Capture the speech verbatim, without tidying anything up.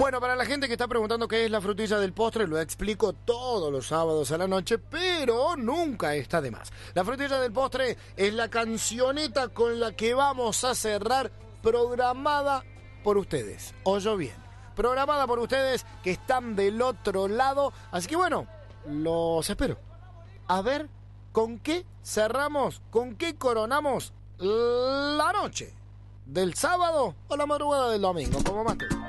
Bueno, para la gente que está preguntando qué es la frutilla del postre, lo explico todos los sábados a la noche, pero nunca está de más. La frutilla del postre es la cancioneta con la que vamos a cerrar, programada por ustedes. Oyo bien, programada por ustedes que están del otro lado. Así que bueno, los espero. A ver con qué cerramos, con qué coronamos la noche del sábado o la madrugada del domingo, como más te guste.